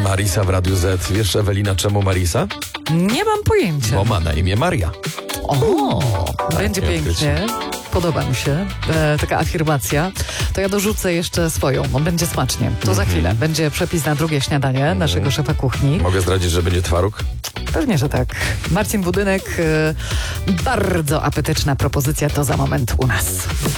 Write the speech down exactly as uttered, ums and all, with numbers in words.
Marisa w Radiu Z. Wiesz, Ewelina, czemu Marisa? Nie mam pojęcia. Bo ma na imię Maria. O, będzie nie pięknie. Podoba mi się e, taka afirmacja. To ja dorzucę jeszcze swoją. No, będzie smacznie. To za chwilę. Będzie przepis na drugie śniadanie naszego szefa kuchni. Mogę zdradzić, że będzie twaróg? Pewnie, że tak. Marcin Budynek. E, bardzo apetyczna propozycja. To za moment u nas.